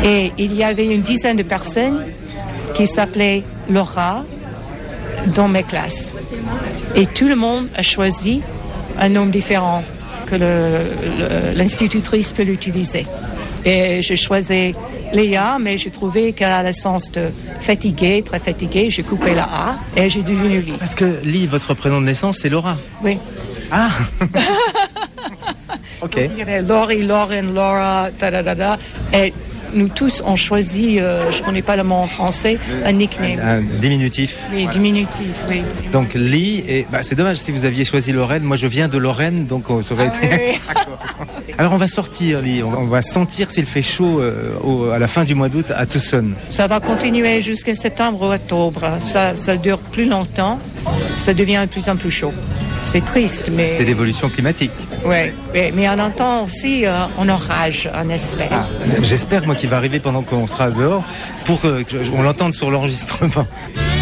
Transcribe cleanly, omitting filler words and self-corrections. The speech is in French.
Et il y avait une dizaine de personnes qui s'appelaient Laura dans mes classes. Et tout le monde a choisi un nom différent que l'institutrice peut l'utiliser. Et j'ai choisi Léa, mais j'ai trouvé qu'elle a le sens de fatiguée, très fatiguée. J'ai coupé la A et j'ai devenu Lee. Parce que Lee, votre prénom de naissance, c'est Laura. Oui. Ah. Ok. Donc, il y avait Laurie, Lauren, Laura, da. Et nous tous, on choisit, je ne connais pas le mot en français, un nickname. Un diminutif. Oui, diminutif, oui. Donc Lee, et c'est dommage si vous aviez choisi Lorraine. Moi je viens de Lorraine, donc ça aurait été... Oui. Alors on va sortir, Lee, on va sentir s'il fait chaud à la fin du mois d'août à Tucson. Ça va continuer jusqu'à septembre ou octobre. Ça dure plus longtemps, ça devient de plus en plus chaud. C'est triste, mais... C'est l'évolution climatique. Oui, mais on entend aussi un orage, on espère. J'espère, moi, qu'il va arriver pendant qu'on sera dehors pour qu'on l'entende sur l'enregistrement.